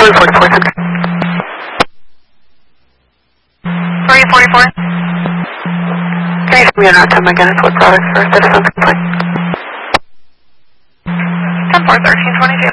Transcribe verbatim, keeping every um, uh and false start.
Blue forty-four, ten. three forty-four. Can you tell me another time again? It's what products for citizens complaint? ten four, thirteen twenty-two.